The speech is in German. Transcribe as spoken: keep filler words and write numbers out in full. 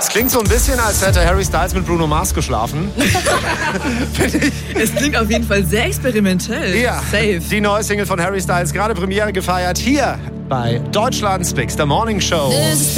Es klingt so ein bisschen, als hätte Harry Styles mit Bruno Mars geschlafen. Es klingt auf jeden Fall sehr experimentell. Ja, Safe. Die neue Single von Harry Styles, gerade Premiere gefeiert, hier bei Deutschland's Big Star Morning Show.